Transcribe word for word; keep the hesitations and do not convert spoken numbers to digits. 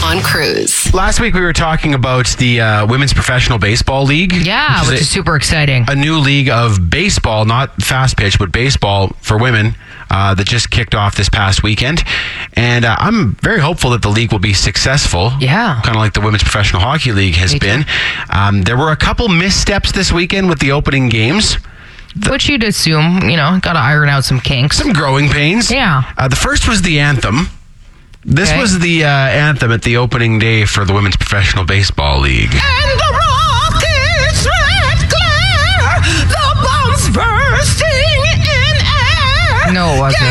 on Cruise. Last week we were talking about the uh, Women's Professional Baseball League. Yeah, which is, which a, is super exciting. A new league of baseball, not fast pitch, but baseball for women uh, that just kicked off this past weekend. And uh, I'm very hopeful that the league will be successful. Yeah. Kind of like the Women's Professional Hockey League has Me been. Um, there were a couple missteps this weekend with the opening games. The, Which you'd assume, you know, got to iron out some kinks. Some growing pains. Yeah. Uh, the first was the anthem. This Okay. was the uh, anthem at the opening day for the Women's Professional Baseball League. And the rockets red glare, the bombs bursting in air. No, it wasn't.